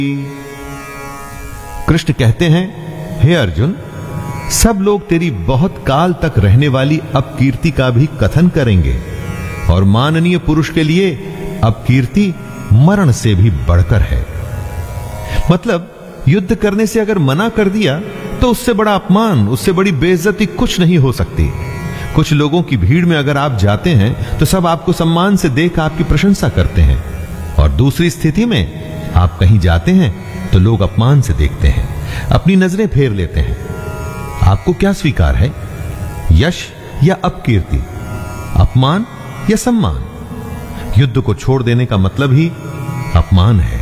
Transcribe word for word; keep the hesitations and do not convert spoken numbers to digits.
कृष्ण कहते हैं, हे अर्जुन, सब लोग तेरी बहुत काल तक रहने वाली अपकीर्ति का भी कथन करेंगे और माननीय पुरुष के लिए अपकीर्ति मरण से भी बढ़कर है। मतलब युद्ध करने से अगर मना कर दिया तो उससे बड़ा अपमान, उससे बड़ी बेइज्जती कुछ नहीं हो सकती। कुछ लोगों की भीड़ में अगर आप जाते हैं तो सब आपको सम्मान से देख आपकी प्रशंसा करते हैं, और दूसरी स्थिति में आप कहीं जाते हैं तो लोग अपमान से देखते हैं, अपनी नजरें फेर लेते हैं। आपको क्या स्वीकार है, यश या अपकीर्ति, अपमान या सम्मान? युद्ध को छोड़ देने का मतलब ही अपमान है।